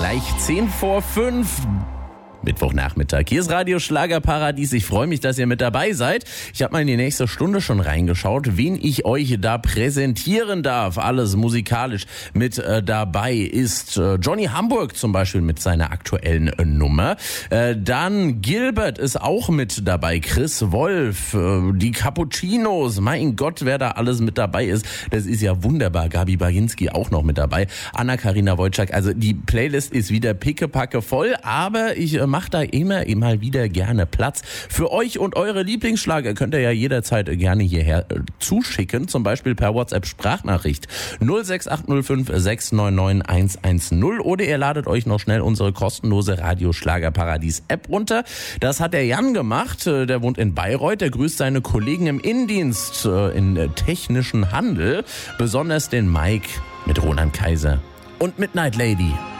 gleich 10 vor 5. Mittwochnachmittag. Hier ist Radio Schlagerparadies. Ich freue mich, dass ihr mit dabei seid. Ich habe mal in die nächste Stunde schon reingeschaut, wen ich euch da präsentieren darf. Alles musikalisch mit dabei ist Johnny Hamburg zum Beispiel mit seiner aktuellen Nummer. Dann Gilbert ist auch mit dabei. Chris Wolf, die Cappuccinos. Mein Gott, wer da alles mit dabei ist. Das ist ja wunderbar. Gabi Baginski auch noch mit dabei. Anna-Karina Wojcik. Also die Playlist ist wieder pickepacke voll, aber ich macht da immer wieder gerne Platz. Für euch und eure Lieblingsschlager könnt ihr ja jederzeit gerne hierher zuschicken, zum Beispiel per WhatsApp-Sprachnachricht 06805 699 110 oder ihr ladet euch noch schnell unsere kostenlose Radio Schlagerparadies-App runter. Das hat der Jan gemacht, der wohnt in Bayreuth, der grüßt seine Kollegen im Innendienst, in technischen Handel, besonders den Mike mit Roland Kaiser und Midnight Lady.